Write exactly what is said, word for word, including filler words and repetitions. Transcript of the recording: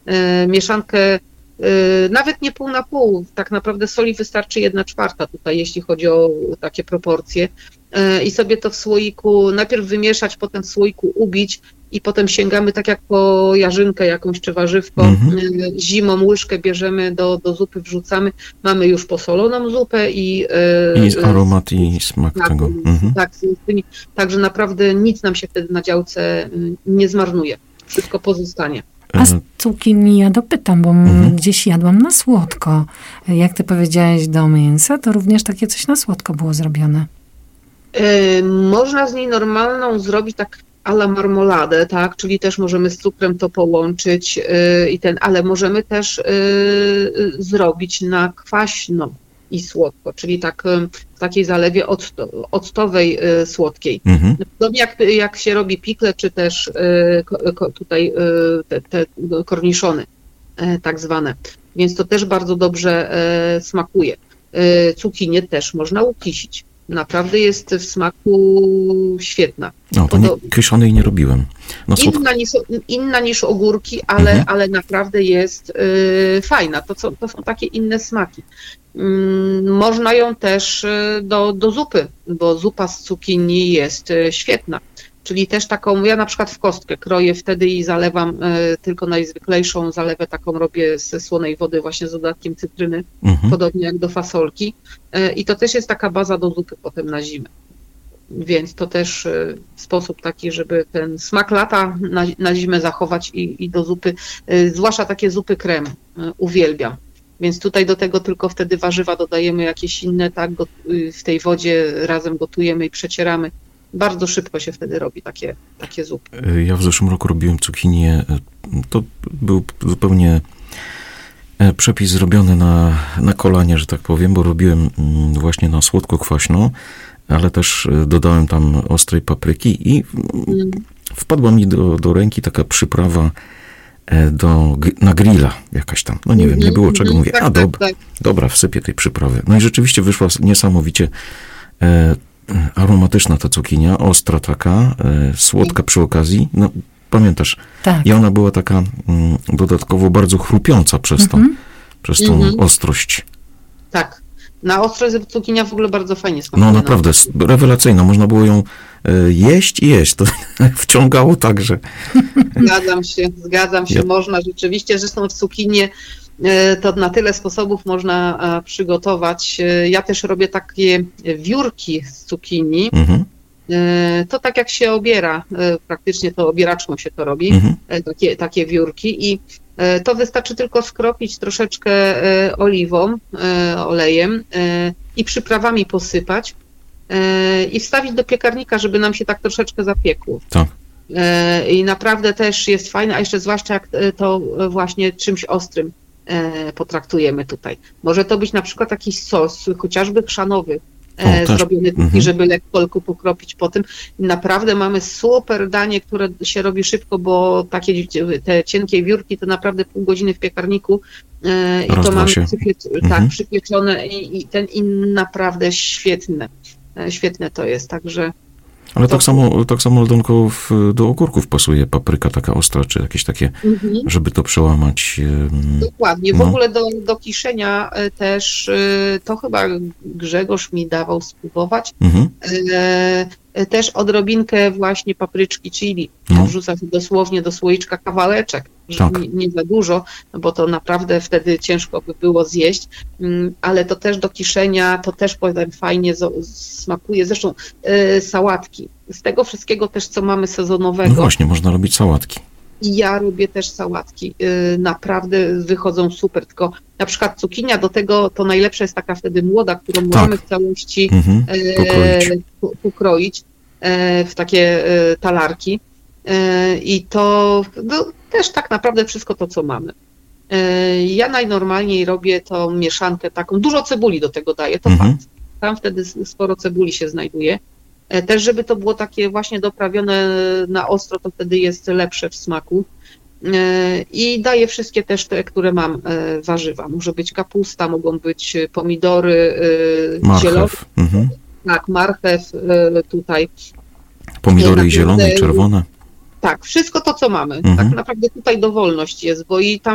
mieszankę nawet nie pół na pół, tak naprawdę soli wystarczy jedna czwarta tutaj, jeśli chodzi o takie proporcje i sobie to w słoiku najpierw wymieszać, potem w słoiku ubić i potem sięgamy tak jak po jarzynkę jakąś czy warzywko, mm-hmm. zimą łyżkę bierzemy do, do zupy, wrzucamy, mamy już posoloną zupę i... I aromat i smak tak, tego. Mm-hmm. Tak, także naprawdę nic nam się wtedy na działce nie zmarnuje, wszystko pozostanie. A z cukinii ja dopytam, bo mhm. gdzieś jadłam na słodko. Jak ty powiedziałeś do mięsa, to również takie coś na słodko było zrobione. Yy, można z niej normalną zrobić tak a la marmoladę, tak? Czyli też możemy z cukrem to połączyć, yy, i ten, ale możemy też yy, zrobić na kwaśno i słodko, czyli tak w takiej zalewie octo, octowej, y, słodkiej. Mhm. Podobnie jak, jak się robi pikle, czy też y, ko, tutaj y, te, te korniszony y, tak zwane. Więc to też bardzo dobrze y, smakuje. Y, cukinię też można ukisić. Naprawdę jest w smaku świetna. No, to nie, kiszonej nie robiłem. No, inna, niż, inna niż ogórki, ale, mhm. ale naprawdę jest y, fajna. To, co, to są takie inne smaki. Mm, można ją też do, do zupy, bo zupa z cukinii jest świetna. Czyli też taką, ja na przykład w kostkę kroję wtedy i zalewam y, tylko najzwyklejszą zalewę, taką robię ze słonej wody właśnie z dodatkiem cytryny, mhm. podobnie jak do fasolki. Y, I to też jest taka baza do zupy potem na zimę. Więc to też y, sposób taki, żeby ten smak lata na, na zimę zachować i, i do zupy, y, zwłaszcza takie zupy krem, y, uwielbiam. Więc tutaj do tego tylko wtedy warzywa dodajemy jakieś inne, tak, go, y, w tej wodzie razem gotujemy i przecieramy. Bardzo szybko się wtedy robi takie, takie zupy. Ja w zeszłym roku robiłem cukinię. To był zupełnie przepis zrobiony na, na kolanie, że tak powiem, bo robiłem właśnie na słodko-kwaśno, ale też dodałem tam ostrej papryki i mm. wpadła mi do, do ręki taka przyprawa do, na grilla jakaś tam. No nie wiem, nie było czego. Mówię, a dobra, dobra, wsypię tej przyprawy. No i rzeczywiście wyszła niesamowicie e, aromatyczna ta cukinia, ostra taka, e, słodka przy okazji. No, pamiętasz? Tak. I ona była taka mm, dodatkowo bardzo chrupiąca przez, mm-hmm. tą, przez tą mm-hmm. ostrość. Tak. Na ostrość cukinia w ogóle bardzo fajnie smakuje. No naprawdę, rewelacyjna. Można było ją e, jeść i jeść. To wciągało tak, że... Zgadzam się, zgadzam się. Ja... Można rzeczywiście, zresztą w cukinię to na tyle sposobów można przygotować. Ja też robię takie wiórki z cukinii. Mhm. To tak jak się obiera, praktycznie to obieraczką się to robi, mhm. takie, takie wiórki i to wystarczy tylko skropić troszeczkę oliwą, olejem i przyprawami posypać i wstawić do piekarnika, żeby nam się tak troszeczkę zapiekło. Tak. I naprawdę też jest fajne, a jeszcze zwłaszcza jak to właśnie czymś ostrym potraktujemy tutaj. Może to być na przykład jakiś sos, chociażby chrzanowy, o, zrobiony taki, mhm. żeby lekko pokropić po tym. Naprawdę mamy super danie, które się robi szybko, bo takie te cienkie wiórki to naprawdę pół godziny w piekarniku i Rozdwa to mamy się. przypie- mhm. tak, przypieczone i, i ten i naprawdę świetne. Świetne to jest, także ale tak samo, tak samo Aldonko, w, do ogórków pasuje papryka taka ostra, czy jakieś takie, mhm. żeby to przełamać. Dokładnie. W no. ogóle do, do kiszenia też, to chyba Grzegorz mi dawał spróbować, mhm. też odrobinkę właśnie papryczki chili. No. Wrzuca się dosłownie do słoiczka kawałeczek, tak. nie, nie za dużo, bo to naprawdę wtedy ciężko by było zjeść, ale to też do kiszenia, to też powiem fajnie smakuje. Zresztą y, sałatki. Z tego wszystkiego też, co mamy sezonowego. No właśnie, można robić sałatki. I ja robię też sałatki. Y, naprawdę wychodzą super, tylko na przykład cukinia do tego, to najlepsza jest taka wtedy młoda, którą tak. możemy w całości mhm. y, pokroić, pokroić y, w takie y, talarki. Y, I to no, też tak naprawdę wszystko to, co mamy. Y, ja najnormalniej robię tą mieszankę taką, dużo cebuli do tego daję, to mhm. fakt. Tam wtedy sporo cebuli się znajduje. Też, żeby to było takie właśnie doprawione na ostro, to wtedy jest lepsze w smaku. I daję wszystkie też te, które mam, warzywa. Może być kapusta, mogą być pomidory, zielone. Mhm. Tak, marchew tutaj. Pomidory i zielone, i czerwone. Tak, wszystko to, co mamy. Mhm. Tak naprawdę tutaj dowolność jest, bo i tam